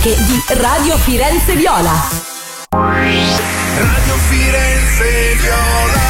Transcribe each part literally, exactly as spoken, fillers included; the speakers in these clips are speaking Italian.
Di Radio Firenze Viola. Radio Firenze Viola.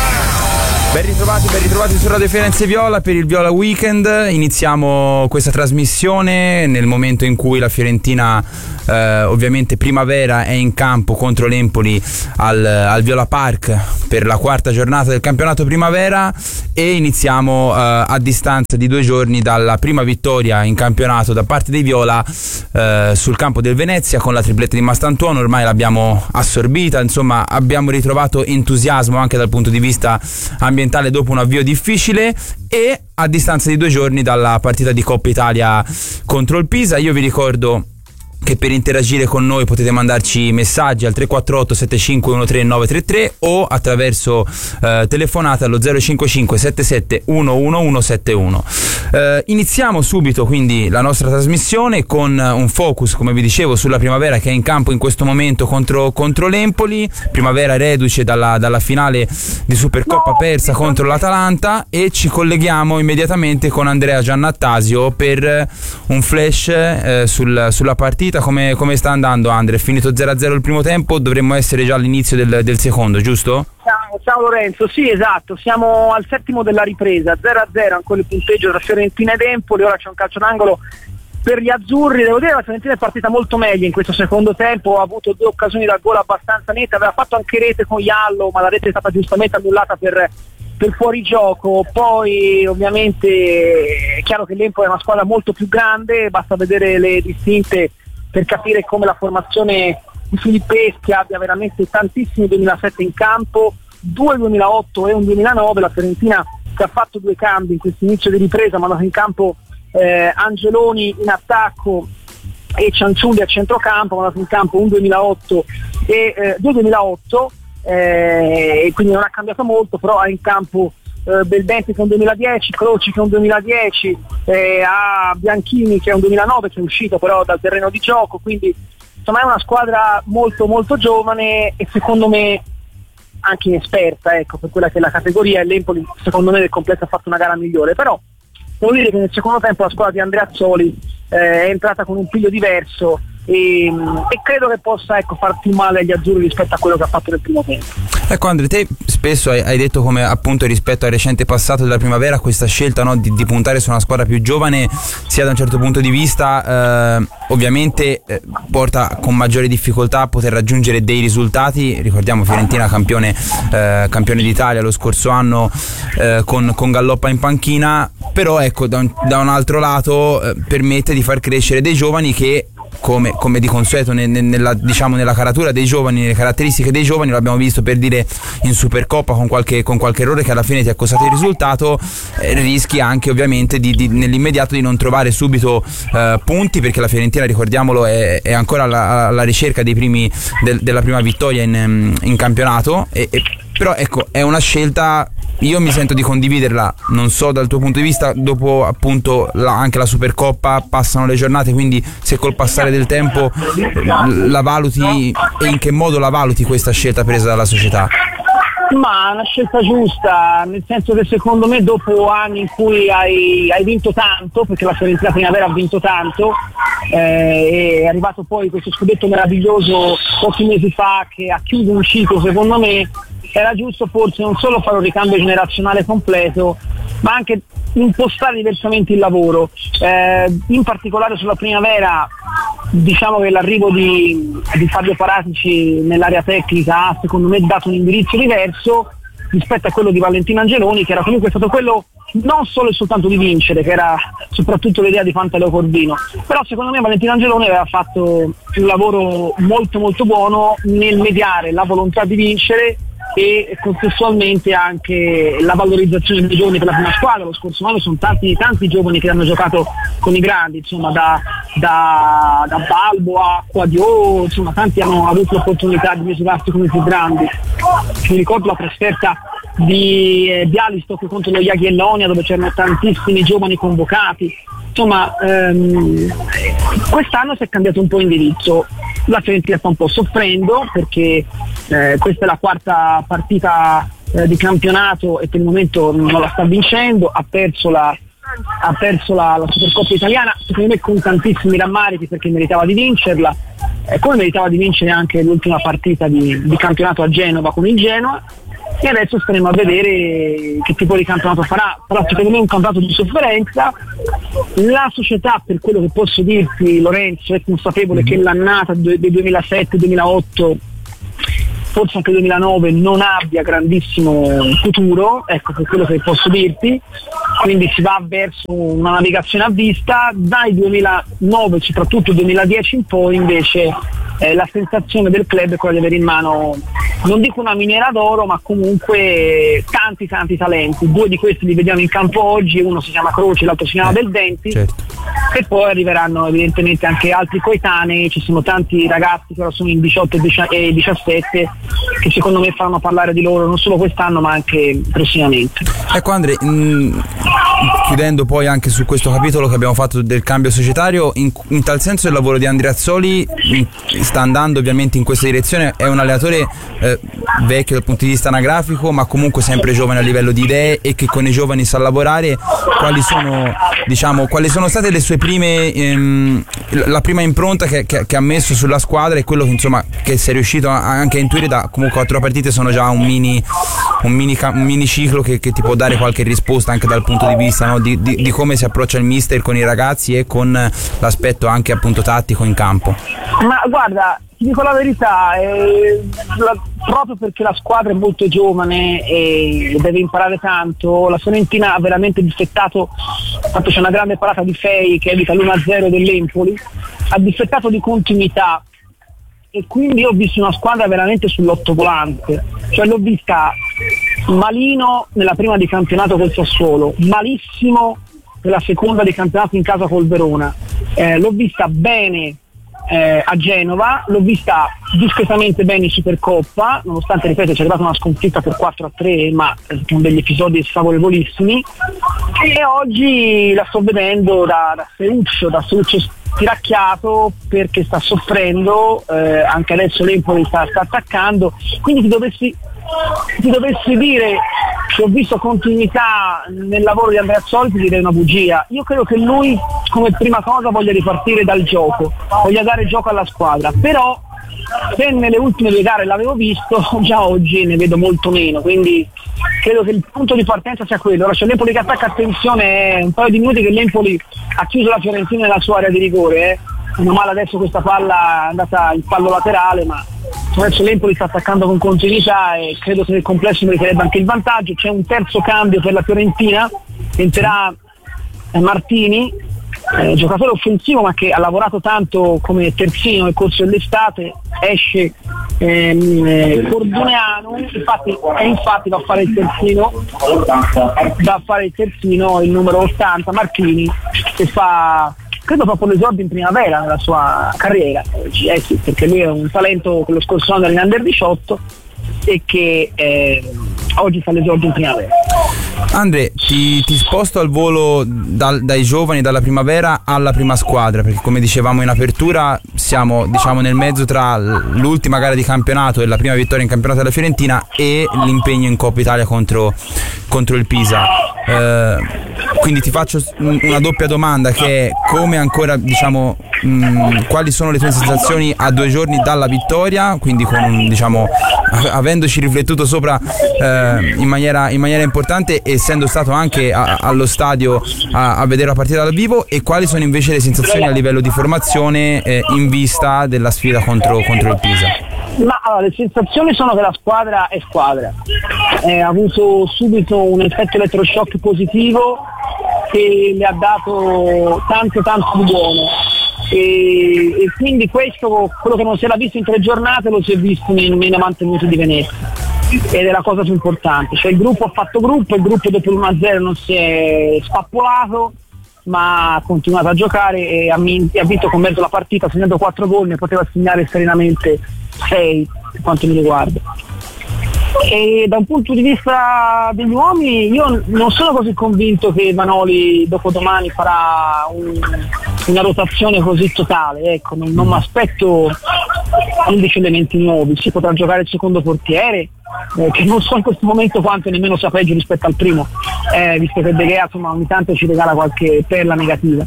Ben ritrovati, ben ritrovati su Radio Firenze Viola per il Viola Weekend. Iniziamo questa trasmissione nel momento in cui la Fiorentina, eh, ovviamente Primavera, è in campo contro l'Empoli al, al Viola Park per la quarta giornata del campionato Primavera, e iniziamo eh, a distanza di due giorni dalla prima vittoria in campionato da parte dei Viola eh, sul campo del Venezia con la tripletta di Mastantuono. Ormai l'abbiamo assorbita, insomma abbiamo ritrovato entusiasmo anche dal punto di vista ambientale dopo un avvio difficile, e a distanza di due giorni dalla partita di Coppa Italia contro il Pisa. Io vi ricordo che per interagire con noi potete mandarci messaggi al tre quattro otto sette cinque uno tre nove tre tre o attraverso eh, telefonata allo zero cinque cinque sette sette uno uno uno sette uno. Eh, iniziamo subito quindi la nostra trasmissione con un focus, come vi dicevo, sulla Primavera che è in campo in questo momento contro, contro l'Empoli. Primavera reduce dalla, dalla finale di Supercoppa persa contro l'Atalanta, e ci colleghiamo immediatamente con Andrea Giannattasio per un flash eh, sul, sulla partita. Come, come sta andando, Andre? È finito zero a zero il primo tempo, dovremmo essere già all'inizio del, del secondo, giusto? Ciao, ciao Lorenzo, sì, esatto, siamo al settimo della ripresa, zero a zero ancora il punteggio tra Fiorentina ed Empoli. Ora c'è un calcio d'angolo per gli azzurri. Devo dire che la Fiorentina è partita molto meglio in questo secondo tempo, ha avuto due occasioni da gol abbastanza nette, aveva fatto anche rete con Iallo, ma la rete è stata giustamente annullata per, per fuorigioco. Poi ovviamente è chiaro che l'Empoli è una squadra molto più grande, basta vedere le distinte per capire come la formazione di Filippeschi abbia veramente tantissimi duemilasette in campo, due duemilaotto e un duemilanove. La Fiorentina che ha fatto due cambi in questo inizio di ripresa, ma ha dato in campo eh, Angeloni in attacco e Cianciulli a centrocampo, ma ha dato in campo un duemilaotto e eh, due duemilaotto, eh, e quindi non ha cambiato molto, però ha in campo Uh, Belbenti che è un duemiladieci, Croci che è un duemiladieci, eh, a Bianchini che è un duemilanove, che è uscito però dal terreno di gioco, quindi insomma è una squadra molto molto giovane e secondo me anche inesperta, ecco, per quella che è la categoria. E l'Empoli secondo me nel completo ha fatto una gara migliore, però devo dire che nel secondo tempo la squadra di Andreazzoli eh, è entrata con un piglio diverso e, e credo che possa, ecco, far più male agli azzurri rispetto a quello che ha fatto nel primo tempo. Ecco Andre, te spesso hai, hai detto come appunto rispetto al recente passato della Primavera questa scelta, no, di, di puntare su una squadra più giovane sia da un certo punto di vista eh, ovviamente eh, porta con maggiore difficoltà a poter raggiungere dei risultati. Ricordiamo Fiorentina campione, eh, campione d'Italia lo scorso anno eh, con, con Galloppa in panchina, però ecco da un, da un altro lato eh, permette di far crescere dei giovani che Come, come di consueto ne, ne, nella, diciamo, nella caratura dei giovani, nelle caratteristiche dei giovani, lo abbiamo visto per dire in Supercoppa con qualche, con qualche errore che alla fine ti ha costato il risultato, eh, rischi anche ovviamente di, di, nell'immediato di non trovare subito eh, punti, perché la Fiorentina, ricordiamolo, è, è ancora alla, alla ricerca dei primi del, della prima vittoria in, in campionato, e, e, però ecco è una scelta, io mi sento di condividerla, non so dal tuo punto di vista, dopo appunto la, anche la Supercoppa, passano le giornate, quindi se col passare del tempo la valuti, e in che modo la valuti questa scelta presa dalla società? Ma è una scelta giusta, nel senso che secondo me dopo anni in cui hai, hai vinto tanto, perché la Fiorentina Primavera ha vinto tanto, eh, è arrivato poi questo scudetto meraviglioso pochi mesi fa che ha chiuso un ciclo, secondo me era giusto forse non solo fare un ricambio generazionale completo, ma anche impostare diversamente il lavoro. Eh, in particolare sulla Primavera diciamo che l'arrivo di, di Fabio Paratici nell'area tecnica ha secondo me dato un indirizzo diverso rispetto a quello di Valentino Angeloni, che era comunque stato quello non solo e soltanto di vincere, che era soprattutto l'idea di Pantaleo Corvino, però secondo me Valentino Angeloni aveva fatto un lavoro molto molto buono nel mediare la volontà di vincere e contestualmente anche la valorizzazione dei giovani per la prima squadra. Lo scorso anno sono tanti tanti giovani che hanno giocato con i grandi, insomma da, da, da Balbo a Quadio, insomma tanti hanno avuto l'opportunità di misurarsi come i più grandi. Mi ricordo la trasferta di eh, Bialystok contro lo Jagiellonia, dove c'erano tantissimi giovani convocati. Insomma ehm, quest'anno si è cambiato un po' indirizzo, la Fiorentina sta un po' soffrendo perché eh, questa è la quarta partita eh, di campionato e per il momento non la sta vincendo, ha perso la, ha perso la, la Supercoppa italiana, secondo me con tantissimi rammarichi, perché meritava di vincerla, eh, come meritava di vincere anche l'ultima partita di, di campionato a Genova con il Genoa, e adesso staremo a vedere che tipo di campionato farà. Però secondo me è un campionato di sofferenza. La società, per quello che posso dirti, Lorenzo, è consapevole che l'annata del duemilasette duemilaotto, forse anche duemilanove, non abbia grandissimo futuro, ecco, per quello che posso dirti, quindi si va verso una navigazione a vista. Dai duemilanove, soprattutto duemiladieci in poi, invece eh, la sensazione del club è quella di avere in mano, non dico una miniera d'oro, ma comunque tanti tanti talenti. Due di questi li vediamo in campo oggi, uno si chiama Croce, l'altro si chiama eh, Beldenti, certo. E poi arriveranno evidentemente anche altri coetanei. Ci sono tanti ragazzi che ora sono in diciotto e diciassette che secondo me faranno parlare di loro non solo quest'anno ma anche prossimamente. Ecco Andre, mh, chiudendo poi anche su questo capitolo che abbiamo fatto del cambio societario, in, in tal senso il lavoro di Andreazzoli mh, sta andando ovviamente in questa direzione. È un allenatore eh, vecchio dal punto di vista anagrafico, ma comunque sempre giovane a livello di idee e che con i giovani sa lavorare. Quali sono, diciamo, quali sono state le sue prime ehm, la prima impronta che, che, che ha messo sulla squadra, e quello che insomma che si è riuscito anche a intuire da comunque quattro partite sono già un mini un mini, un mini ciclo che, che ti può dare qualche risposta anche dal punto di vista, no, di, di, di come si approccia il mister con i ragazzi e con l'aspetto anche appunto tattico in campo. Ma guarda, ti dico la verità, eh, la, proprio perché la squadra è molto giovane e deve imparare tanto, la Fiorentina ha veramente difettato, infatti c'è una grande parata di Fei che evita l'uno a zero dell'Empoli, ha difettato di continuità, e quindi ho visto una squadra veramente sull'ottovolante, cioè l'ho vista malino nella prima di campionato col Sassuolo, malissimo nella seconda di campionato in casa col Verona, eh, l'ho vista bene eh, a Genova, l'ho vista discretamente bene in Supercoppa, nonostante, ripeto, c'è arrivata una sconfitta per quattro a tre, ma eh, con degli episodi sfavorevolissimi, e oggi la sto vedendo da, da Seuccio, da Seuccio tiracchiato, perché sta soffrendo, eh, anche adesso l'Empoli sta, sta attaccando, quindi ti dovessi, ti dovessi dire che ho visto continuità nel lavoro di Andreazzoli, ti direi una bugia. Io credo che lui come prima cosa voglia ripartire dal gioco, voglia dare gioco alla squadra, però se nelle ultime due gare l'avevo visto, già oggi ne vedo molto meno, quindi credo che il punto di partenza sia quello. Ora c'è l'Empoli che attacca, attenzione, è un paio di minuti che l'Empoli ha chiuso la Fiorentina nella sua area di rigore, eh. meno male adesso questa palla è andata in fallo laterale, ma adesso l'Empoli sta attaccando con continuità e credo che nel complesso meriterebbe anche il vantaggio. C'è un terzo cambio per la Fiorentina, entrerà Martini, eh, giocatore offensivo ma che ha lavorato tanto come terzino nel corso dell'estate. Esce ehm, eh, Corduneanu, infatti, e infatti va a fare il terzino va a fare il terzino il numero ottanta Martini, che fa, credo proprio l'esordio in primavera nella sua carriera, eh sì, perché lui è un talento che lo scorso anno era in under diciotto e che eh, oggi fa l'esordio in primavera. Andre, ti, ti sposto al volo dal, dai giovani, dalla primavera alla prima squadra, perché come dicevamo in apertura siamo, diciamo, nel mezzo tra l'ultima gara di campionato e la prima vittoria in campionato della Fiorentina e l'impegno in Coppa Italia contro, contro il Pisa. Eh, quindi ti faccio una doppia domanda, che è come ancora, diciamo, mh, quali sono le tue sensazioni a due giorni dalla vittoria, quindi con, diciamo, avendoci riflettuto sopra eh, in maniera, in maniera importante, essendo stato anche a, allo stadio a, a vedere la partita dal vivo, e quali sono invece le sensazioni a livello di formazione eh, in vista della sfida contro, contro il Pisa? Ma allora, le sensazioni sono che la squadra è squadra, eh, ha avuto subito un effetto elettroshock positivo che le ha dato tanto tanto di buono, e, e quindi questo, quello che non si era visto in tre giornate, lo si è visto nei, nei novanta minuti di Venezia, ed è la cosa più importante. Cioè il gruppo ha fatto gruppo, il gruppo dopo l'uno a zero non si è spappolato, ma ha continuato a giocare e ha, ha vinto con mezzo la partita, segnando quattro gol, ne poteva segnare serenamente sei per quanto mi riguarda. E da un punto di vista degli uomini, io non sono così convinto che Vanoli dopodomani farà un, una rotazione così totale, ecco, non, non mi aspetto undici elementi nuovi. Si potrà giocare il secondo portiere, eh, che non so in questo momento quanto nemmeno sia peggio rispetto al primo, eh, visto che De Gea insomma ogni tanto ci regala qualche perla negativa,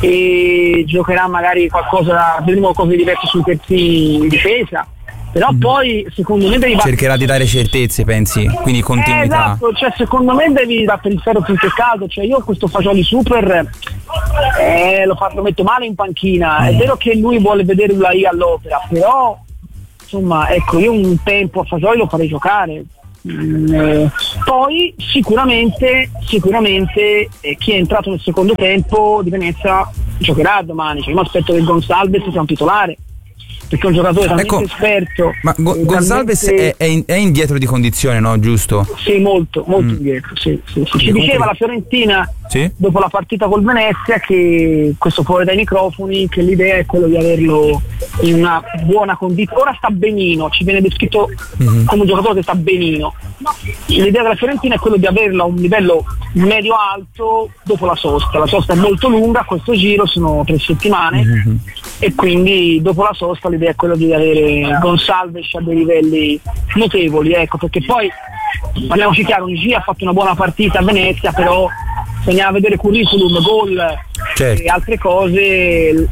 e giocherà magari qualcosa, vedremo qualcosa di diverso sui terzi in difesa. Però mm. poi secondo me devi cercherà di dare certezze, pensi, quindi continuità. Eh, esatto, cioè secondo me devi battere il ferro finché è caldo, cioè io questo Fagioli super eh, lo, fa, lo metto male in panchina, mm. è vero che lui vuole vedere Ulai all'opera, però insomma ecco, io un tempo a Fagioli lo farei giocare. Mm, eh, poi sicuramente sicuramente eh, chi è entrato nel secondo tempo di Venezia giocherà domani, cioè io mi aspetto che Gonçalves sia un titolare, perché è un giocatore talmente ecco, esperto. Ma Go- Gonçalves talmente... è, è, in, è indietro di condizione, no? Giusto? Sì, molto, molto mm. indietro. Sì, sì, sì. Ci diceva la Fiorentina sì? dopo la partita col Venezia, che questo fuori dai microfoni, che l'idea è quello di averlo in una buona condizione. Ora sta benino, ci viene descritto mm-hmm. come un giocatore che sta benino. L'idea della Fiorentina è quello di averlo a un livello medio-alto dopo la sosta. La sosta è molto lunga, questo giro sono tre settimane mm-hmm. e quindi dopo la sosta l'idea è quella di avere Gonçalves a dei livelli notevoli, ecco, perché poi parliamoci chiaro, G ha fatto una buona partita a Venezia, però se andiamo a vedere curriculum, gol certo. e altre cose,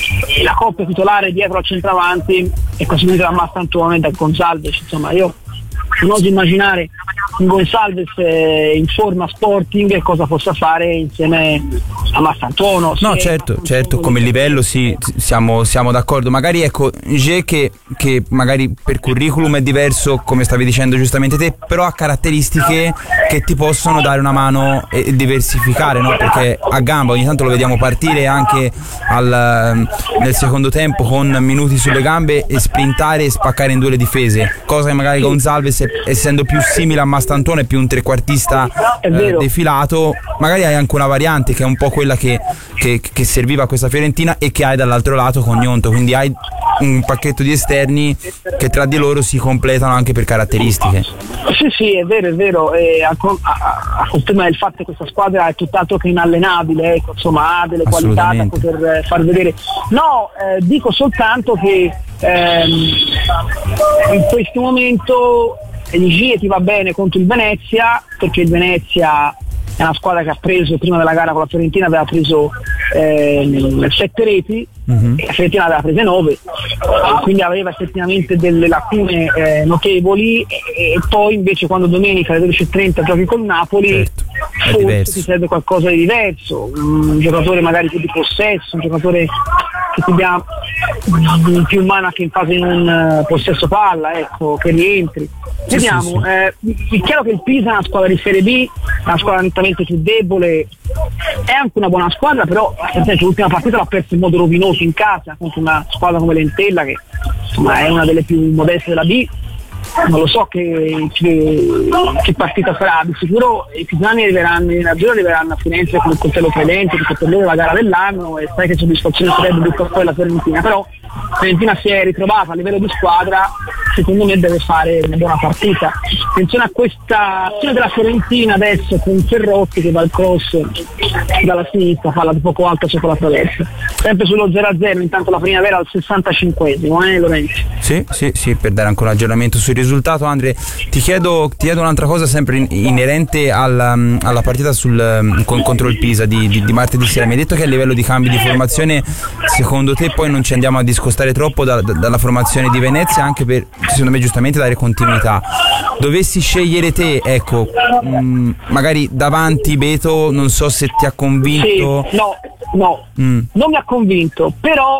la coppia titolare dietro al centravanti è costituita da Mastantone e da Gonçalves, insomma io non oso immaginare un Gonçalves in forma Sporting e cosa possa fare insieme a Massantuono. No, certo, certo, come livello sì, siamo, siamo d'accordo. Magari ecco, G che, che magari per curriculum è diverso, come stavi dicendo giustamente te, però ha caratteristiche che ti possono dare una mano e diversificare, no? Perché a gamba ogni tanto lo vediamo partire anche al, nel secondo tempo con minuti sulle gambe e sprintare e spaccare in due le difese, cosa che magari Gonçalves, essendo più simile a Mastantone, più un trequartista eh, defilato, magari hai anche una variante che è un po' quella che, che, che serviva a questa Fiorentina e che hai dall'altro lato con Gnonto, quindi hai un pacchetto di esterni che tra di loro si completano anche per caratteristiche. Sì, sì, è vero, è vero, e a, a, a conferma del fatto che questa squadra è tutt'altro che inallenabile, ecco, insomma ha delle qualità da poter far vedere. No, eh, dico soltanto che ehm, in questo momento il G ti va bene contro il Venezia, perché il Venezia è una squadra che ha preso prima della gara con la Fiorentina, aveva preso eh, sette reti, mm-hmm. e la Fiorentina aveva prese nove, quindi aveva effettivamente delle lacune eh, notevoli, e, e poi invece quando domenica alle dodici e trenta giochi con Napoli, certo, forse diverso. Ti serve qualcosa di diverso, un giocatore magari più di possesso, un giocatore che ti dia più mano che in fase in un uh, possesso palla, ecco, che rientri. Vediamo, sì, sì, sì. Eh, è chiaro che il Pisa è una squadra di Serie B, è una squadra nettamente più debole, è anche una buona squadra, però l'ultima partita l'ha persa in modo rovinoso in casa contro una squadra come l'Entella, che insomma è una delle più modeste della B. Non lo so che, che, che partita sarà, di sicuro i pisani arriveranno in azzurro, arriveranno a Firenze con il coltello credente, perché per loro è la gara dell'anno e sai che soddisfazione sarebbe buttare poi la Fiorentina, però la Fiorentina si è ritrovata a livello di squadra, secondo me deve fare una buona partita. Attenzione a questa azione della Fiorentina adesso con Ferrotti che va al cross dalla sinistra, palla di poco alta sopra la traversa, sempre sullo zero a zero, intanto la primavera al sessantacinquesimo, eh Lorenzo? Sì, sì, sì, per dare ancora un aggiornamento sul risultato. Andre, ti chiedo, ti chiedo un'altra cosa sempre in, inerente alla, alla partita sul, con, contro il Pisa di, di, di martedì sera. Mi hai detto che a livello di cambi di formazione secondo te poi non ci andiamo a discostare troppo da, da, dalla formazione di Venezia, anche per, secondo me, giustamente dare continuità. Dovessi scegliere te, ecco, mh, magari davanti Beto, non so se ti ha convinto. Sì, no, no, mm. non mi ha convinto, però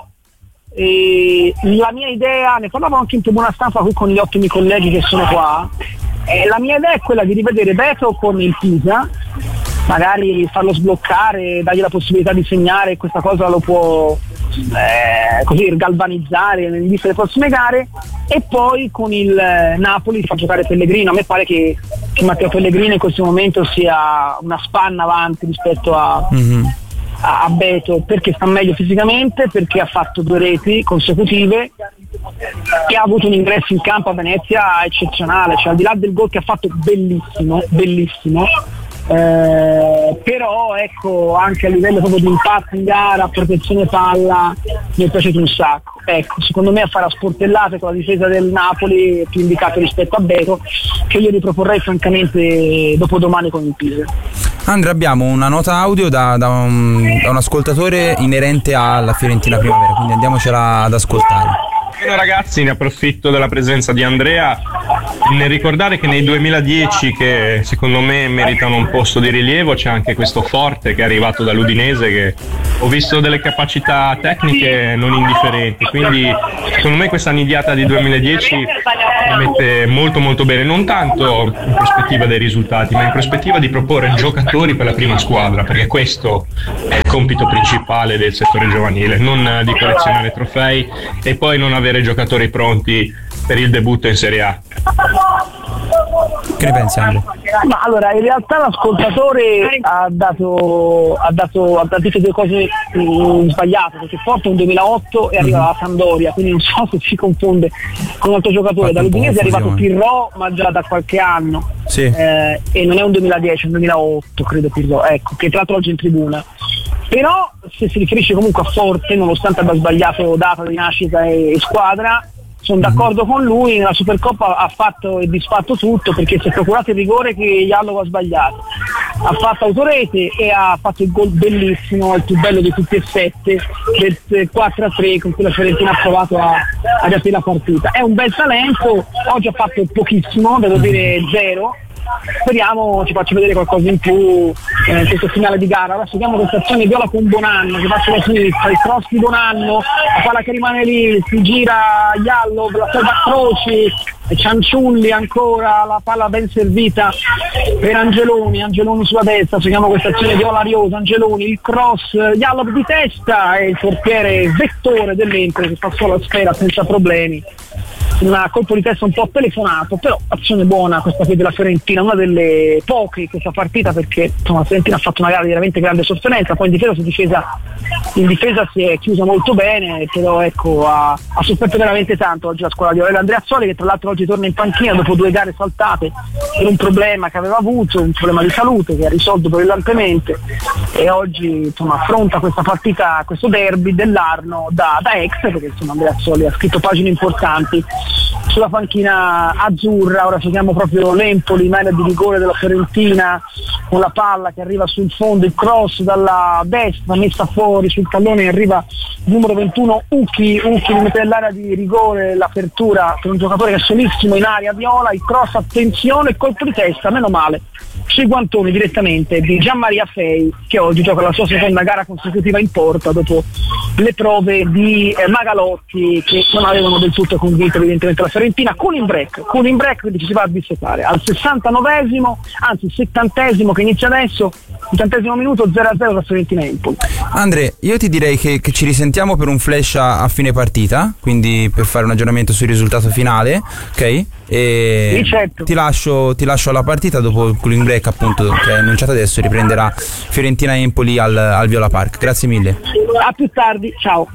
eh, la mia idea, ne parlavo anche in tribuna stampa qui con gli ottimi colleghi che sono qua, eh, la mia idea è quella di rivedere Beto con il Pisa, magari farlo sbloccare, dargli la possibilità di segnare, questa cosa lo può eh, così galvanizzare nel vista delle prossime gare, e poi con il Napoli far giocare Pellegrino. A me pare che, che Matteo Pellegrino in questo momento sia una spanna avanti rispetto a, mm-hmm. a, a Beto, perché sta meglio fisicamente, perché ha fatto due reti consecutive e ha avuto un ingresso in campo a Venezia eccezionale, cioè al di là del gol che ha fatto bellissimo, bellissimo. Eh, però ecco, anche a livello proprio di impatto in gara, protezione palla, mi è piaciuto un sacco. Ecco, secondo me a fare a sportellate con la difesa del Napoli è più indicato rispetto a Beto, che io riproporrei francamente dopodomani con il Pisa. Andrea, abbiamo una nota audio da, da, un, da un ascoltatore inerente alla Fiorentina Primavera, quindi andiamocela ad ascoltare. Bene ragazzi, ne approfitto della presenza di Andrea nel ricordare che nei duemiladieci, che secondo me meritano un posto di rilievo, c'è anche questo Forte che è arrivato dall'Udinese, che ho visto delle capacità tecniche non indifferenti, quindi secondo me questa nidiata di duemiladieci mi mette molto molto bene, non tanto in prospettiva dei risultati, ma in prospettiva di proporre giocatori per la prima squadra, perché questo è il compito principale del settore giovanile, non di collezionare trofei e poi non avere giocatori pronti per il debutto in Serie A. Che ne pensi, Andrea? Ma allora, in realtà l'ascoltatore ha dato ha dato ha detto due cose mh, sbagliate, perché Forte è un duemilaotto e arriva alla Sampdoria, quindi non so se si confonde con un altro giocatore. Dall'Udinese è arrivato Pirro, ma già da qualche anno, sì. eh, e non è un duemiladieci, è un duemilaotto credo Pirro, ecco, che tra l'altro oggi è in tribuna. Però se si riferisce comunque a Forte, nonostante abbia sbagliato data di nascita e, e squadra, sono d'accordo con lui, nella Supercoppa ha fatto e disfatto tutto, perché si è procurato il rigore che Jallow ha sbagliato, ha fatto autorete e ha fatto il gol bellissimo, il più bello di tutti e sette, del quattro a tre con cui la Fiorentina ha provato a, a riaprire la partita. È un bel talento, oggi ha fatto pochissimo, devo dire zero. Speriamo ci faccia vedere qualcosa in più eh, in questo finale di gara. Adesso vediamo questa azione viola con Bonanno che faccia la sinistra, il cross di Bonanno, la palla che rimane lì, si gira Jallow, la salva Croci, Cianciulli ancora, la palla ben servita per Angeloni, Angeloni sulla destra, seguiamo questa azione viola Ariosa, Angeloni, il cross, Jallow di testa e il portiere vettore dell'Empoli che passò la sfera senza problemi. Un colpo di testa un po' telefonato, però azione buona questa qui della Fiorentina, una delle poche in questa partita, perché insomma, la Fiorentina ha fatto una gara di veramente grande sofferenza, poi in difesa si è difesa, in difesa si è chiusa molto bene, però ecco ha, ha sofferto veramente tanto oggi la squadra di Aurelio Andreazzoli, che tra l'altro oggi torna in panchina dopo due gare saltate per un problema che aveva avuto, un problema di salute che ha risolto brillantemente, e oggi insomma affronta questa partita, questo derby dell'Arno da, da ex, perché insomma Andreazzoli ha scritto pagine importanti sulla panchina azzurra. Ora seguiamo proprio l'Empoli, mano di rigore della Fiorentina con la palla che arriva sul fondo, il cross dalla destra messa fuori sul tallone e arriva il numero ventuno Ucchi, Ucchi mette nell'area di rigore, l'apertura per un giocatore che è solissimo in area viola, il cross, attenzione, colpo di testa, meno male sui guantoni direttamente di Gianmaria Fei, che oggi gioca la sua seconda gara consecutiva in porta dopo le prove di eh, Magalotti che non avevano del tutto convinto evidentemente la Fiorentina. Cooling break, cooling break, quindi ci si va a dissettare al sessantanovesimo, anzi il settantesimo che inizia adesso, settantesimo minuto, zero a zero tra Fiorentina e Empoli. Andre, io ti direi che, che ci risentiamo per un flash a, a fine partita, quindi per fare un aggiornamento sul risultato finale, ok? E sì, certo. ti lascio ti lascio alla partita dopo il cooling break, appunto, che è annunciato adesso, riprenderà Fiorentina-Empoli al, al Viola Park. Grazie mille. A più tardi, ciao.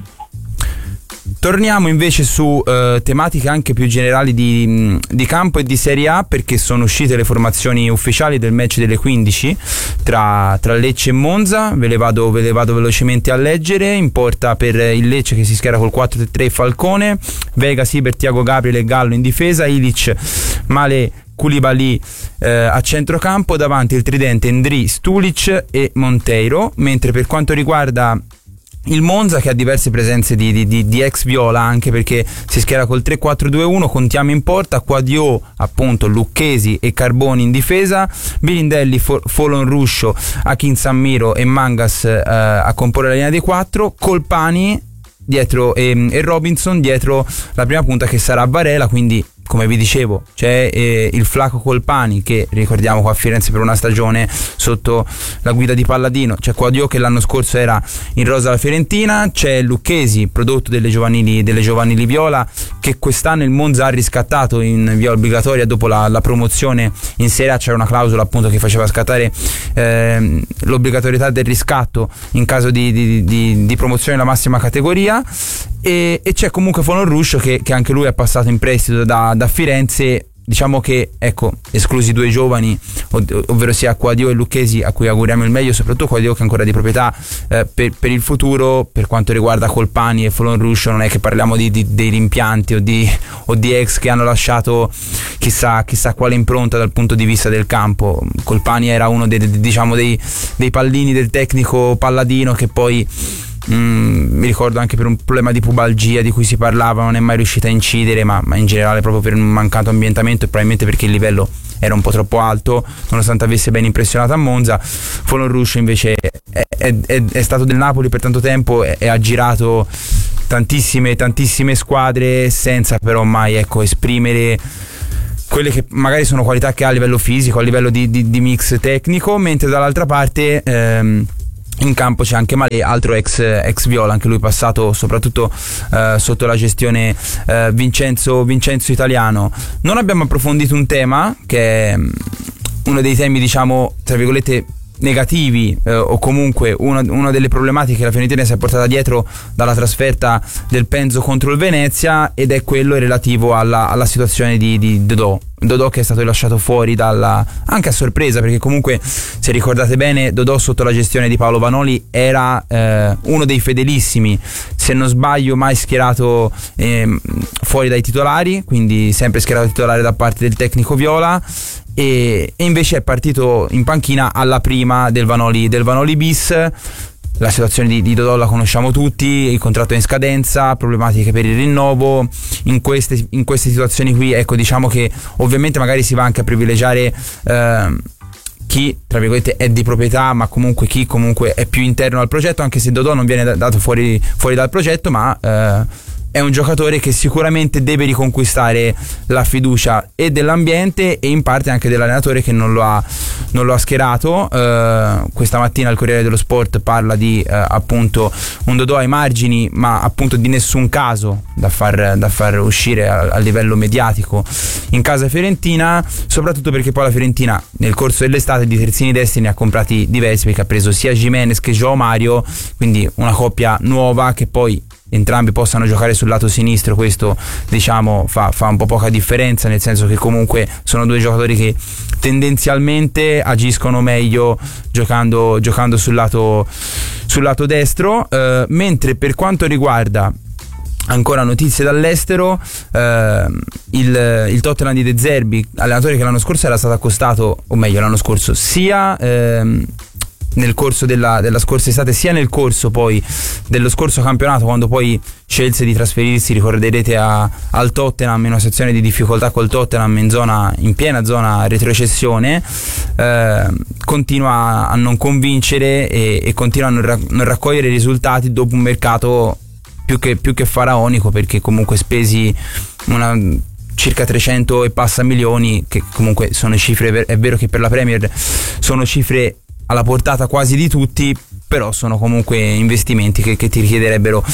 Torniamo invece su eh, tematiche anche più generali di, di campo e di Serie A, perché sono uscite le formazioni ufficiali del match delle quindici tra, tra Lecce e Monza. Ve le, vado, ve le vado velocemente a leggere. In porta per il Lecce, che si schiera col quattro tre tre, Falcone, Vega, Siber, Tiago Gabriel e Gallo in difesa, Ilic, Male, Koulibaly eh, a centrocampo, davanti il tridente Ndri, Stulic e Monteiro. Mentre per quanto riguarda il Monza, che ha diverse presenze di, di, di, di ex viola, anche perché si schiera col tre quattro due uno, contiamo in porta Quadio, appunto, Lucchesi e Carboni in difesa, Bilindelli, Folon Ruscio, Akin Sammiro e Mangas eh, a comporre la linea dei quattro, Colpani dietro e, e Robinson dietro la prima punta, che sarà Varela. Quindi, come vi dicevo, c'è eh, il Flaco Colpani, che ricordiamo qua a Firenze per una stagione sotto la guida di Palladino, c'è Quadio che l'anno scorso era in rosa alla Fiorentina, c'è Lucchesi, prodotto delle giovanili, delle giovanili viola, che quest'anno il Monza ha riscattato in via obbligatoria dopo la, la promozione in Serie A. C'era una clausola appunto che faceva scattare eh, l'obbligatorietà del riscatto in caso di, di, di, di promozione alla massima categoria. E, e c'è comunque Folon Ruscio che, che anche lui è passato in prestito da, da Firenze, diciamo che, ecco, esclusi due giovani, ov- ovvero sia Quadio e Lucchesi, a cui auguriamo il meglio, soprattutto Quadio che è ancora di proprietà eh, per, per il futuro. Per quanto riguarda Colpani e Folon Ruscio, non è che parliamo di, di, dei rimpianti o di, o di ex che hanno lasciato chissà, chissà quale impronta dal punto di vista del campo. Colpani era uno dei, diciamo dei, dei pallini del tecnico Palladino, che poi Mm, mi ricordo anche per un problema di pubalgia di cui si parlava non è mai riuscita a incidere, ma, ma in generale proprio per un mancato ambientamento e probabilmente perché il livello era un po' troppo alto, nonostante avesse ben impressionato a Monza. Folon Ruscio invece è, è, è, è stato del Napoli per tanto tempo e, e ha girato tantissime tantissime squadre senza però mai, ecco, esprimere quelle che magari sono qualità che ha a livello fisico, a livello di, di, di mix tecnico, mentre dall'altra parte ehm, in campo c'è anche Malé, altro ex, ex Viola, anche lui passato soprattutto eh, sotto la gestione eh, Vincenzo, Vincenzo Italiano. Non abbiamo approfondito un tema che è uno dei temi, diciamo, tra virgolette negativi eh, o comunque una, una delle problematiche che la Fiorentina si è portata dietro dalla trasferta del Penzo contro il Venezia, ed è quello relativo alla, alla situazione di, di Dodò. Dodò che è stato lasciato fuori dalla, anche a sorpresa, perché comunque, se ricordate bene, Dodò sotto la gestione di Paolo Vanoli era eh, uno dei fedelissimi, se non sbaglio mai schierato eh, fuori dai titolari, quindi sempre schierato titolare da parte del tecnico Viola, e, e invece è partito in panchina alla prima del Vanoli, del Vanoli bis. La situazione di, di Dodò la conosciamo tutti, il contratto è in scadenza, problematiche per il rinnovo. In queste, in queste situazioni qui, ecco, diciamo che ovviamente magari si va anche a privilegiare eh, chi, tra virgolette, è di proprietà, ma comunque chi comunque è più interno al progetto, anche se Dodò non viene dato fuori, fuori dal progetto, ma eh, è un giocatore che sicuramente deve riconquistare la fiducia e dell'ambiente e in parte anche dell'allenatore che non lo ha, non lo ha schierato. Uh, questa mattina il Corriere dello Sport parla di uh, appunto un Dodò ai margini, ma appunto di nessun caso da far, da far uscire a, a livello mediatico in casa fiorentina, soprattutto perché poi la Fiorentina nel corso dell'estate di terzini destri ne ha comprati diversi, perché ha preso sia Gimenez che João Mario, quindi una coppia nuova che poi entrambi possano giocare sul lato sinistro. Questo, diciamo, fa, fa un po' poca differenza, nel senso che comunque sono due giocatori che tendenzialmente agiscono meglio giocando, giocando sul lato, sul lato destro. Eh, mentre per quanto riguarda ancora notizie dall'estero, eh, il, il Tottenham di De Zerbi, allenatore che l'anno scorso era stato accostato, o meglio l'anno scorso sia ehm, nel corso della, della scorsa estate sia nel corso poi dello scorso campionato, quando poi scelse di trasferirsi, ricorderete, a, al Tottenham in una sezione di difficoltà col Tottenham in zona, in piena zona retrocessione. Eh, continua a non convincere e, e continua a non, ra- non raccogliere risultati dopo un mercato più che, più che faraonico, perché comunque spesi una circa trecento e passa milioni, che comunque sono cifre, è vero che per la Premier sono cifre alla portata quasi di tutti, però sono comunque investimenti che, che ti richiederebbero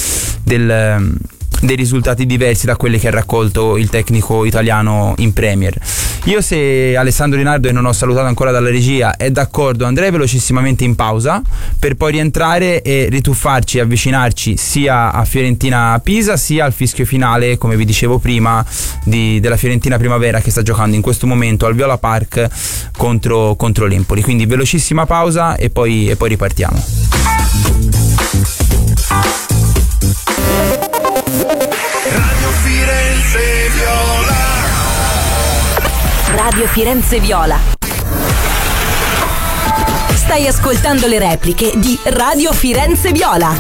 del, dei risultati diversi da quelli che ha raccolto il tecnico italiano in Premier. Io, se Alessandro Rinaldo, e non ho salutato ancora dalla regia, è d'accordo, andrei velocissimamente in pausa per poi rientrare e rituffarci e avvicinarci sia a Fiorentina-Pisa sia al fischio finale, come vi dicevo prima, di, della Fiorentina Primavera, che sta giocando in questo momento al Viola Park contro, contro l'Empoli. Quindi velocissima pausa e poi, e poi ripartiamo. Radio Firenze Viola. Radio Firenze Viola. Stai ascoltando le repliche di Radio Firenze Viola.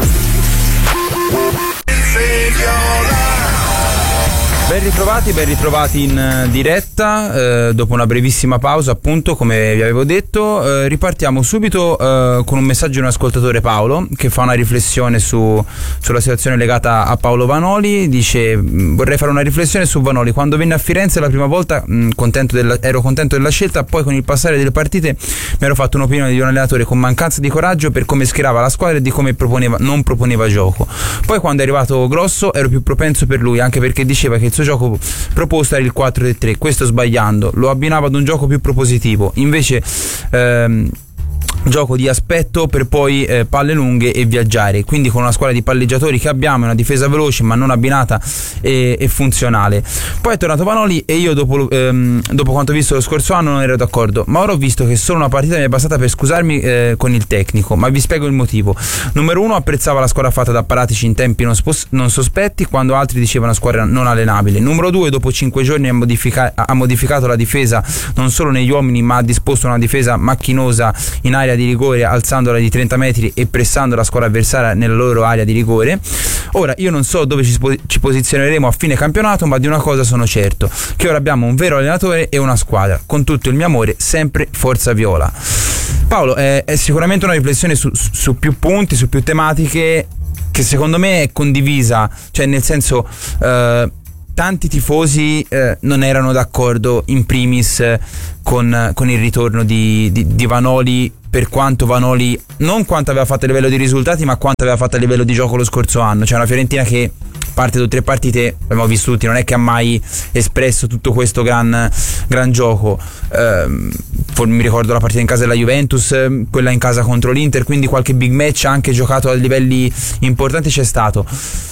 Firenze Viola. Ben ritrovati, ben ritrovati in diretta, eh, dopo una brevissima pausa, appunto, come vi avevo detto. Eh, ripartiamo subito eh, con un messaggio di un ascoltatore, Paolo, che fa una riflessione su, sulla situazione legata a Paolo Vanoli. Dice: vorrei fare una riflessione su Vanoli. Quando venne a Firenze la prima volta mh, contento della, ero contento della scelta, poi con il passare delle partite mi ero fatto un'opinione di un allenatore con mancanza di coraggio per come schierava la squadra e di come proponeva, non proponeva gioco. Poi quando è arrivato Grosso ero più propenso per lui, anche perché diceva che il suo gioco proposto era il quattro tre tre, questo sbagliando, lo abbinava ad un gioco più propositivo. Invece ehm, gioco di aspetto per poi eh, palle lunghe e viaggiare, quindi con una squadra di palleggiatori che abbiamo, una difesa veloce ma non abbinata e, e funzionale. Poi è tornato Vanoli e io dopo, ehm, dopo quanto visto lo scorso anno non ero d'accordo, ma ora ho visto che solo una partita mi è bastata per scusarmi eh, con il tecnico, ma vi spiego il motivo. Numero uno, apprezzava la squadra fatta da Paratici in tempi non, spos- non sospetti, quando altri dicevano squadra non allenabile. Numero due, dopo cinque giorni ha, modifica- ha modificato la difesa non solo negli uomini, ma ha disposto una difesa macchinosa in area di rigore, alzandola di trenta metri e pressando la squadra avversaria nella loro area di rigore. Ora io non so dove ci, spo- ci posizioneremo a fine campionato, ma di una cosa sono certo, che ora abbiamo un vero allenatore e una squadra. Con tutto il mio amore, sempre Forza Viola. Paolo, è, è sicuramente una riflessione su, su, su più punti, su più tematiche, che secondo me è condivisa, cioè nel senso eh, tanti tifosi eh, non erano d'accordo in primis eh, con, con il ritorno di, di, di Vanoli, per quanto Vanoli, non quanto aveva fatto a livello di risultati, ma quanto aveva fatto a livello di gioco lo scorso anno. Cioè una Fiorentina che parte da tre partite, abbiamo visto tutti, non è che ha mai espresso tutto questo gran, gran gioco. Eh, mi ricordo la partita in casa della Juventus, quella in casa contro l'Inter, quindi qualche big match anche giocato a livelli importanti c'è stato.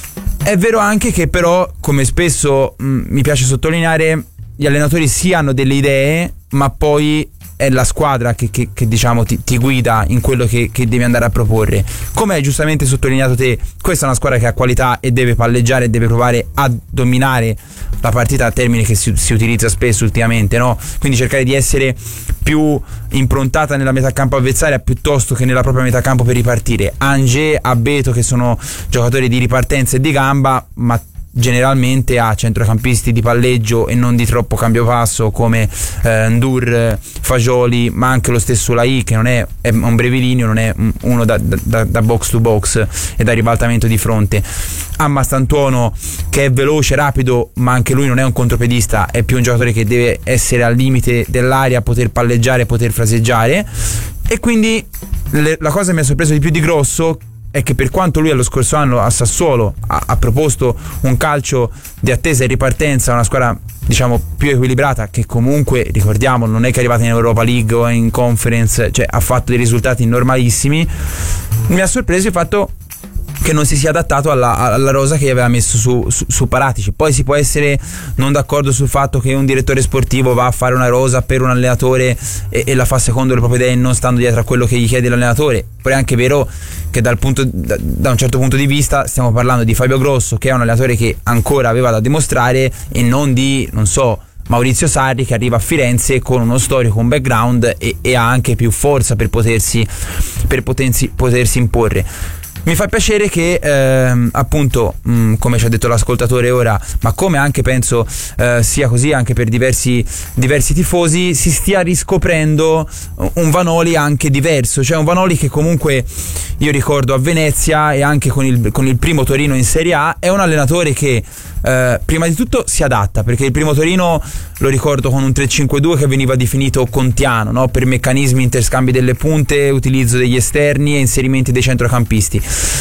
È vero anche che però, come spesso mh, mi piace sottolineare, gli allenatori sì hanno delle idee, ma poi è la squadra che, che, che diciamo ti, ti guida in quello che, che devi andare a proporre. Come hai giustamente sottolineato te, questa è una squadra che ha qualità e deve palleggiare e deve provare a dominare la partita, termine che si, si utilizza spesso ultimamente, no? Quindi cercare di essere più improntata nella metà campo avversaria piuttosto che nella propria metà campo per ripartire. Angers, Abbeto, che sono giocatori di ripartenza e di gamba, ma generalmente ha centrocampisti di palleggio e non di troppo cambio passo come eh, Ndur, Fagioli, ma anche lo stesso Lai, che non è, è un brevilineo, non è uno da, da, da box to box e da ribaltamento di fronte. Ha Mastantuono, che è veloce, rapido, ma anche lui non è un contropedista, è più un giocatore che deve essere al limite dell'area, poter palleggiare, poter fraseggiare. E quindi le, la cosa che mi ha sorpreso di più di grosso è che per quanto lui allo scorso anno a Sassuolo ha, ha proposto un calcio di attesa e ripartenza, una squadra diciamo più equilibrata, che comunque ricordiamo non è che è arrivata in Europa League o in Conference, cioè ha fatto dei risultati normalissimi, mi ha sorpreso il fatto che non si sia adattato alla, alla rosa che gli aveva messo su, su, su Paratici. Poi si può essere non d'accordo sul fatto che un direttore sportivo va a fare una rosa per un allenatore e, e la fa secondo le proprie idee, non stando dietro a quello che gli chiede l'allenatore. Poi è anche vero che dal punto, da, da un certo punto di vista stiamo parlando di Fabio Grosso, che è un allenatore che ancora aveva da dimostrare, e non di, non so, Maurizio Sarri, che arriva a Firenze con uno storico, un background e, e ha anche più forza per potersi, per potersi, potersi imporre. Mi fa piacere che ehm, appunto mh, come ci ha detto l'ascoltatore ora, ma come anche penso eh, sia così anche per diversi, diversi tifosi, si stia riscoprendo un Vanoli anche diverso, cioè un Vanoli che comunque io ricordo a Venezia e anche con il, con il primo Torino in Serie A è un allenatore che eh, prima di tutto si adatta, perché il primo Torino lo ricordo con un tre cinque due che veniva definito kantiano, no? Per meccanismi, interscambi delle punte, utilizzo degli esterni e inserimenti dei centrocampisti.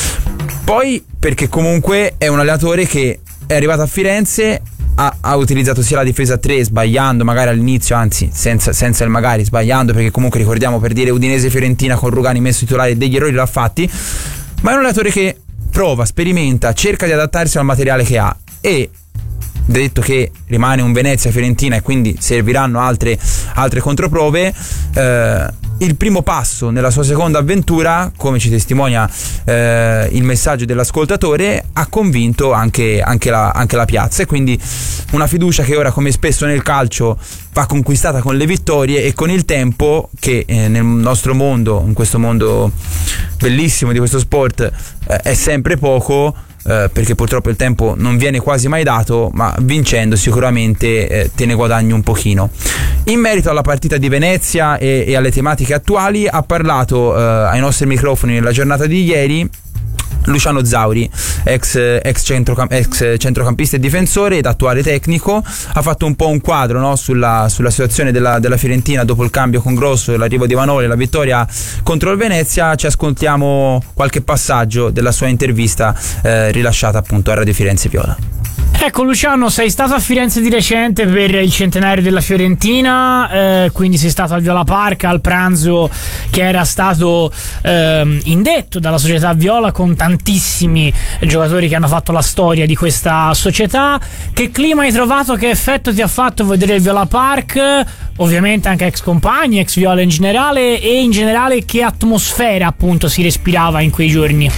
Poi perché comunque è un allenatore che è arrivato a Firenze, ha, ha utilizzato sia la difesa a tre sbagliando magari all'inizio, anzi senza, senza il magari, sbagliando, perché comunque ricordiamo, per dire Udinese-Fiorentina con Rugani messo titolare degli errori l'ha fatti, ma è un allenatore che prova, sperimenta, cerca di adattarsi al materiale che ha. E detto che rimane un Venezia-Fiorentina e quindi serviranno altre, altre controprove, eh, il primo passo nella sua seconda avventura, come ci testimonia eh, il messaggio dell'ascoltatore, ha convinto anche, anche, la, anche la piazza, e quindi una fiducia che ora, come spesso nel calcio, va conquistata con le vittorie e con il tempo, che eh, nel nostro mondo, in questo mondo bellissimo di questo sport, eh, è sempre poco. Eh, perché purtroppo il tempo non viene quasi mai dato, ma vincendo sicuramente eh, te ne guadagni un pochino. In merito alla partita di Venezia e, e alle tematiche attuali, ha parlato eh, ai nostri microfoni nella giornata di ieri Luciano Zauri, ex, ex, centrocamp- ex centrocampista e difensore ed attuale tecnico, ha fatto un po' un quadro, no, sulla, sulla situazione della, della Fiorentina dopo il cambio con Grosso, l'arrivo di Vanoli e la vittoria contro il Venezia. Ci ascoltiamo qualche passaggio della sua intervista eh, rilasciata appunto a Radio Firenze Viola. Ecco Luciano, sei stato a Firenze di recente per il centenario della Fiorentina, eh, quindi sei stato al Viola Park al pranzo che era stato eh, indetto dalla società Viola con tantissimi giocatori che hanno fatto la storia di questa società. Che clima hai trovato, che effetto ti ha fatto vedere il Viola Park? Ovviamente anche ex compagni, ex Viola in generale, e in generale che atmosfera appunto si respirava in quei giorni?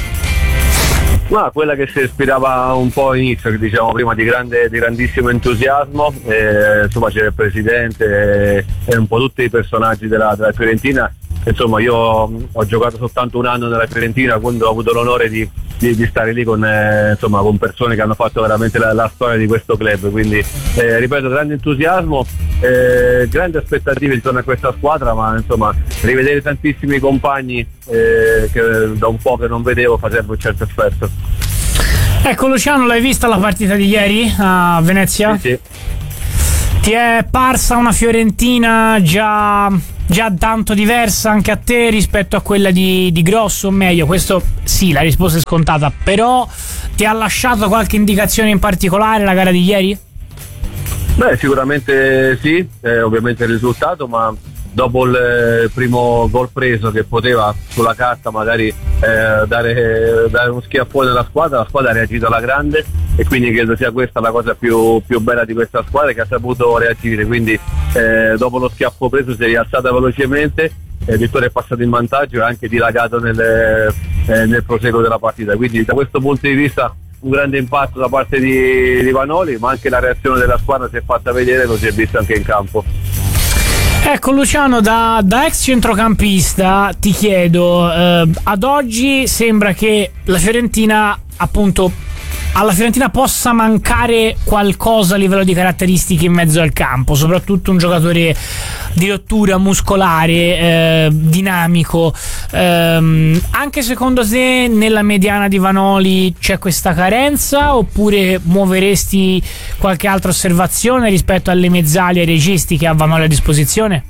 Ma quella che si respirava un po' all'inizio, diciamo prima, di grande, di grandissimo entusiasmo, eh, insomma c'era il presidente e, e un po' tutti i personaggi della, della Fiorentina. Insomma io ho giocato soltanto un anno nella Fiorentina, quando ho avuto l'onore di, di, di stare lì con, eh, insomma, con persone che hanno fatto veramente la, la storia di questo club, quindi eh, ripeto, grande entusiasmo, eh, grandi aspettative intorno a questa squadra, ma insomma rivedere tantissimi compagni eh, che da un po' che non vedevo faceva un certo effetto. Ecco Luciano, l'hai vista la partita di ieri a Venezia? Sì, sì. Ti è parsa una Fiorentina già, già tanto diversa anche a te rispetto a quella di, di Grosso, o meglio? Questo sì, la risposta è scontata, però ti ha lasciato qualche indicazione in particolare la gara di ieri? Beh, sicuramente sì, eh, ovviamente il risultato, ma dopo il primo gol preso, che poteva sulla carta magari eh, dare, dare uno schiaffone alla squadra, la squadra ha reagito alla grande, e quindi credo sia questa la cosa più, più bella di questa squadra, che ha saputo reagire. Quindi eh, dopo lo schiaffo preso si è rialzata velocemente, eh, Vittorio è passato in vantaggio e anche dilagato nel, eh, nel proseguo della partita, quindi da questo punto di vista un grande impatto da parte di, di Vanoli, ma anche la reazione della squadra si è fatta vedere, lo si è visto anche in campo. Ecco Luciano, da, da ex centrocampista ti chiedo, eh, ad oggi sembra che la Fiorentina, appunto, alla Fiorentina possa mancare qualcosa a livello di caratteristiche in mezzo al campo, soprattutto un giocatore di rottura muscolare, eh, dinamico. Eh, anche secondo te nella mediana di Vanoli c'è questa carenza, oppure muoveresti qualche altra osservazione rispetto alle mezzali e ai registi che ha Vanoli a disposizione?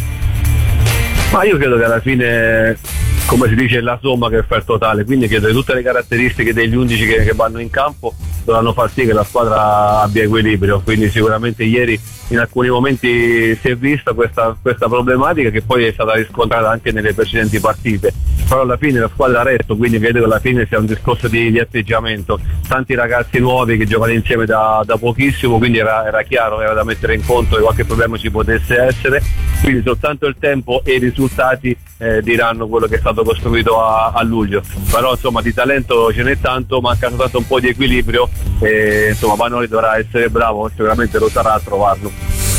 Ma io credo che alla fine, come si dice, è la somma che fa il totale, quindi credo che tutte le caratteristiche degli undici che, che vanno in campo dovranno far sì che la squadra abbia equilibrio, quindi sicuramente ieri in alcuni momenti si è vista questa, questa problematica, che poi è stata riscontrata anche nelle precedenti partite, però alla fine la squadra ha retto, quindi credo che alla fine sia un discorso di, di atteggiamento, tanti ragazzi nuovi che giocano insieme da, da pochissimo, quindi era, era chiaro, era da mettere in conto che qualche problema ci potesse essere, quindi soltanto il tempo e i risultati eh, diranno quello che è stato costruito a, a luglio, però insomma di talento ce n'è tanto, manca soltanto un po' di equilibrio, e insomma Vanoli dovrà essere bravo, sicuramente lo sarà a trovarlo.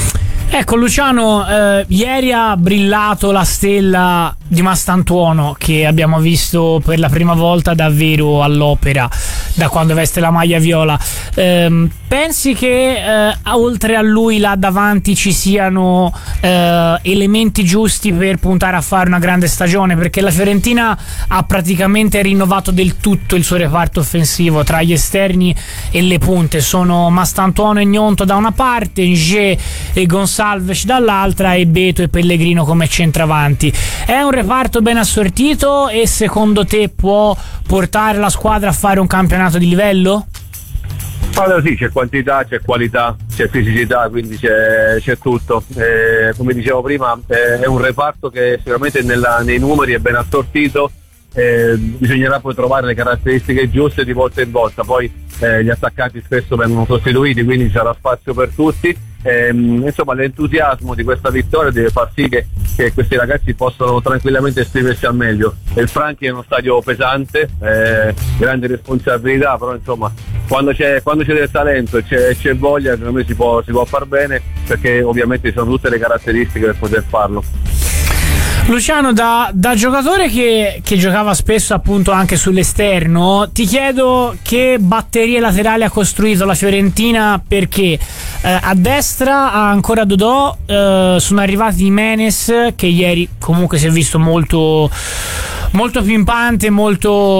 Ecco Luciano, eh, ieri ha brillato la stella di Mastantuono, che abbiamo visto per la prima volta davvero all'opera da quando veste la maglia viola. Eh, pensi che eh, oltre a lui là davanti ci siano eh, elementi giusti per puntare a fare una grande stagione? Perché la Fiorentina ha praticamente rinnovato del tutto il suo reparto offensivo, tra gli esterni e le punte. Sono Mastantuono e Gnonto da una parte, Nge e Gonsalves dall'altra, e Beto e Pellegrino come centravanti. È un reparto ben assortito, e secondo te può portare la squadra a fare un campionato di livello? Allora sì, c'è quantità, c'è qualità, c'è fisicità, quindi c'è, c'è tutto. Eh, come dicevo prima, eh, è un reparto che sicuramente nella, nei numeri è ben assortito. Eh, bisognerà poi trovare le caratteristiche giuste di volta in volta, poi eh, gli attaccanti spesso vengono sostituiti, quindi ci sarà spazio per tutti. Eh, insomma, l'entusiasmo di questa vittoria deve far sì che, che questi ragazzi possano tranquillamente esprimersi al meglio. Il Franchi è uno stadio pesante, eh, grande responsabilità, però insomma quando c'è, quando c'è del talento e c'è, c'è voglia, secondo me si può, si può far bene, perché ovviamente ci sono tutte le caratteristiche per poter farlo. Luciano, da, da giocatore che, che giocava spesso appunto anche sull'esterno, ti chiedo che batterie laterali ha costruito la Fiorentina, perché eh, a destra ha ancora Dodò, eh, sono arrivati Jimenez, che ieri comunque si è visto molto molto pimpante, molto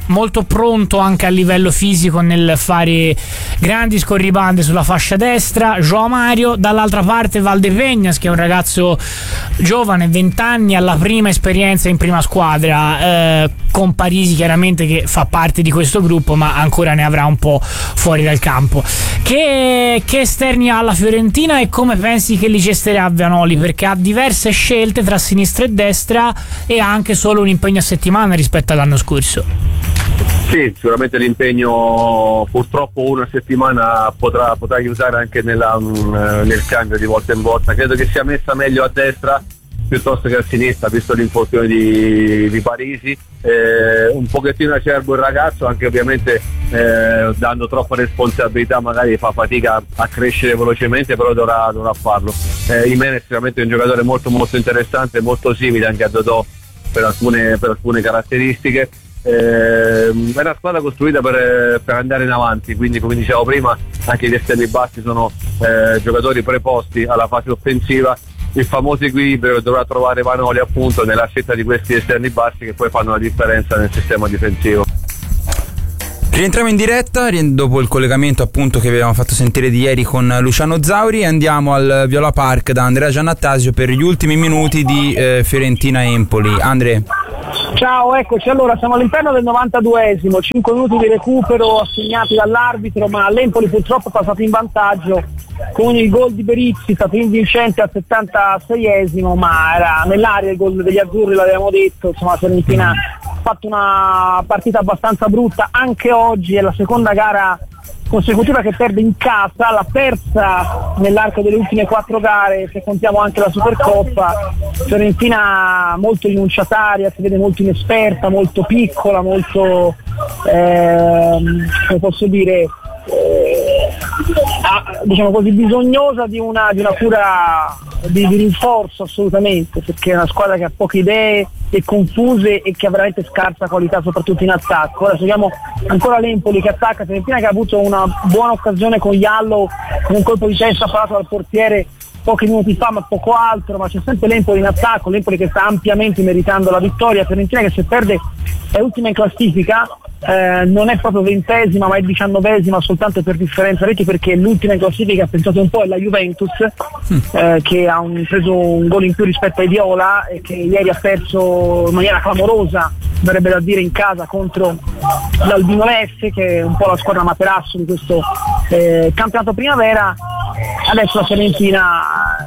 molto pronto anche a livello fisico nel fare grandi scorribande sulla fascia destra, João Mario. Dall'altra parte Valdepeñas, che è un ragazzo giovane, venti anni, alla prima esperienza in prima squadra, eh, con Parisi chiaramente che fa parte di questo gruppo ma ancora ne avrà un po' fuori dal campo. Che, che esterni ha la Fiorentina e come pensi che li gesterà Vanoli? Perché ha diverse scelte tra sinistra e destra e ha anche solo un impegno a settimana rispetto all'anno scorso. Sì, sicuramente l'impegno purtroppo una settimana potrà, potrà aiutare anche nella, nel cambio di volta in volta. Credo che sia messa meglio a destra piuttosto che a sinistra, visto l'infortunio di, di Parisi. Eh, un pochettino acerbo il ragazzo, anche ovviamente eh, dando troppa responsabilità magari fa fatica a crescere velocemente, però dovrà, dovrà farlo. Eh, Jimenez è sicuramente un giocatore molto molto interessante, molto simile anche a Dodò per alcune, per alcune caratteristiche. Eh, è una squadra costruita per, per andare in avanti, quindi come dicevo prima anche gli esterni bassi sono eh, giocatori preposti alla fase offensiva. Il famoso equilibrio dovrà trovare Vanoli appunto nella scelta di questi esterni bassi che poi fanno la differenza nel sistema difensivo. Rientriamo in diretta dopo il collegamento appunto che avevamo fatto sentire di ieri con Luciano Zauri e andiamo al Viola Park da Andrea Giannattasio per gli ultimi minuti di eh, Fiorentina-Empoli. Andre. Ciao, eccoci. Allora, siamo all'interno del novantaduesimo, cinque minuti di recupero assegnati dall'arbitro, ma l'Empoli purtroppo è passato in vantaggio con il gol di Berizzi, stato invincente al settantaseiesimo, ma era nell'aria il gol degli azzurri, l'avevamo detto. Insomma, la Fiorentina ha fatto una partita abbastanza brutta anche oggi, è la seconda gara consecutiva che perde in casa, la terza nell'arco delle ultime quattro gare se contiamo anche la Supercoppa. Fiorentina molto rinunciataria, si vede molto inesperta, molto piccola, molto ehm, come posso dire eh, diciamo così bisognosa di una, di una cura di, di rinforzo assolutamente, perché è una squadra che ha poche idee e confuse e che ha veramente scarsa qualità soprattutto in attacco. Ora seguiamo ancora l'Empoli che attacca, Fiorentina che ha avuto una buona occasione con Yallo, con un colpo di testa parato dal portiere pochi minuti fa, ma poco altro, ma c'è sempre l'Empoli in attacco, l'Empoli che sta ampiamente meritando la vittoria. Fiorentina che se perde è ultima in classifica, eh, non è proprio ventesima ma è diciannovesima soltanto per differenza reti, perché l'ultima in classifica, pensate un po', è la Juventus, eh, che ha un, preso un gol in più rispetto ai Viola e che ieri ha perso in maniera clamorosa, verrebbe da dire, in casa contro l'Albino Leffe, che è un po' la squadra materasso di questo eh, campionato primavera. Adesso la Fiorentina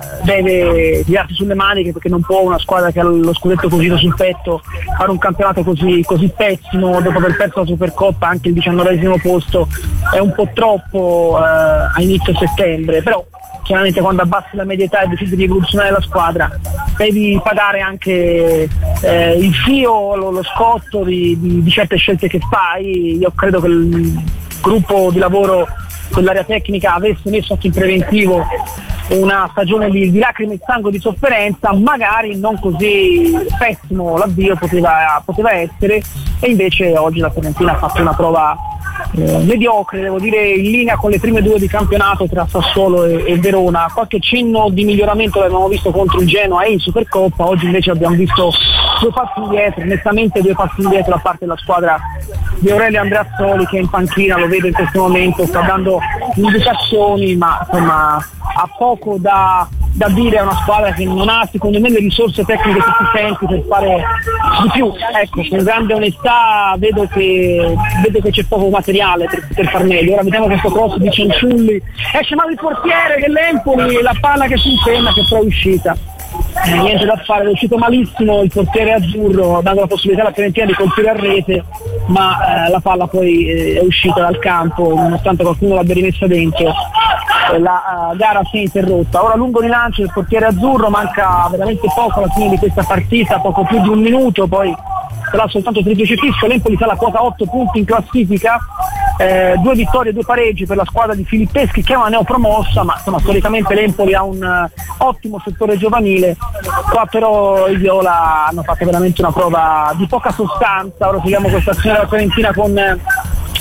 deve tirarsi sulle maniche, perché non può una squadra che ha lo scudetto così sul petto fare un campionato così, così pessimo dopo aver perso la Supercoppa. Anche il diciannovesimo posto è un po' troppo eh, a inizio settembre, però chiaramente quando abbassi la media età e decidi di evoluzionare la squadra devi pagare anche eh, il fio, lo, lo scotto di, di, di certe scelte che fai. Io credo che il gruppo di lavoro dell'area tecnica avesse messo anche in preventivo una stagione di, di lacrime e sangue, di sofferenza, magari non così pessimo l'avvio poteva, poteva essere, e invece oggi la Fiorentina ha fatto una prova eh, mediocre, devo dire, in linea con le prime due di campionato tra Sassuolo e, e Verona. Qualche cenno di miglioramento l'abbiamo visto contro il Genoa e in Supercoppa, oggi invece abbiamo visto due passi indietro, nettamente due passi indietro da parte della squadra di Aurelio Andreazzoli, che in panchina, lo vedo in questo momento, sta dando indicazioni, ma insomma ha poco da, da dire a una squadra che non ha secondo me le risorse tecniche sufficienti per fare di più. Ecco, con grande onestà vedo che, vedo che c'è poco materiale per, per far meglio. Ora vediamo questo cross di Cenciulli, esce male il portiere dell'Empoli, la palla che si impegna, che però è uscita. Eh, niente da fare, è uscito malissimo il portiere azzurro, dando la possibilità alla Fiorentina di colpire a rete, ma eh, la palla poi eh, è uscita dal campo nonostante qualcuno l'abbia rimessa dentro. Eh, la uh, gara si è interrotta. Ora lungo rilancio del portiere azzurro, manca veramente poco alla fine di questa partita, poco più di un minuto, poi sarà soltanto triplice fischio. L'Empoli sa la quota otto punti in classifica, eh, due vittorie e due pareggi per la squadra di Filippeschi, che è una neopromossa, ma insomma storicamente l'Empoli ha un uh, ottimo settore giovanile. Qua però i Viola hanno fatto veramente una prova di poca sostanza. Ora seguiamo questa azione della Fiorentina con uh,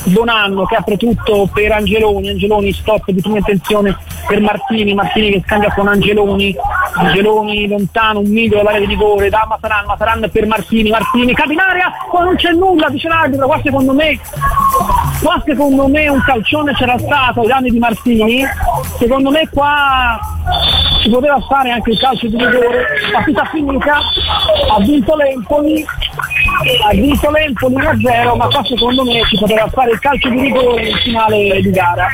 Bonanno che apre tutto per Angeloni, Angeloni stop di prima intenzione per Martini, Martini che scambia con Angeloni, Angeloni lontano, un miglio dall'area di rigore, da Mataran, Mataran per Martini, Martini cade in area, qua non c'è nulla, dice l'arbitro, qua secondo me, qua secondo me un calcione c'era stato ai danni di Martini, secondo me qua si poteva fare anche il calcio di rigore, partita finita, ha vinto l'Empoli, ha vinto l'Empoli uno a zero, ma qua secondo me si poteva fare il calcio di rigore nel finale di gara.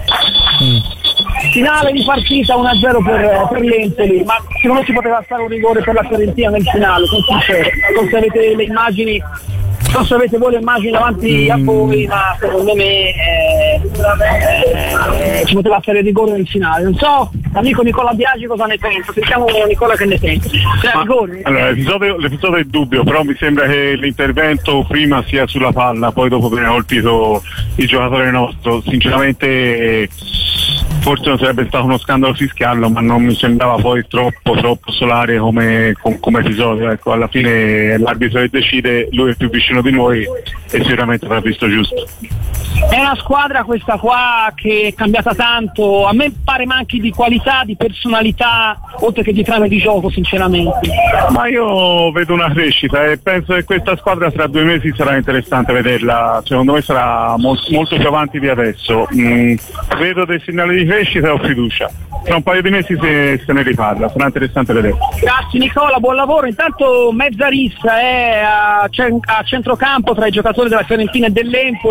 Finale di partita uno a zero per, per l'Empoli, ma secondo me si poteva fare un rigore per la Fiorentina nel finale, sono sincero. Non se avete le immagini, non so se avete voi le immagini davanti a voi, ma secondo me eh, eh, ci poteva fare il rigore nel finale. Non so, l'amico Nicola Biagi cosa ne pensa, sentiamo Nicola che ne pensa. Cioè, Ma, rigore? allora, l'episodio, l'episodio è dubbio, però mi sembra che l'intervento prima sia sulla palla, poi dopo che ne ha colpito il giocatore nostro. Sinceramente forse non sarebbe stato uno scandalo fischiarlo, ma non mi sembrava poi troppo troppo solare come, com, come episodio. Ecco, alla fine è l'arbitro che decide, lui è più vicino di noi e sicuramente avrà visto giusto. È una squadra questa qua che è cambiata tanto, a me pare manchi di qualità, di personalità, oltre che di trame di gioco sinceramente. Ma io vedo una crescita e penso che questa squadra tra due mesi sarà interessante vederla, secondo me sarà mol- molto più avanti di adesso. Mm, vedo dei segnali di crescita e ho fiducia. Tra un paio di mesi se, se ne riparla, sarà interessante vedere. Grazie Nicola, buon lavoro. Intanto mezza rissa è a, a centrocampo tra i giocatori della Fiorentina e dell'Empoli.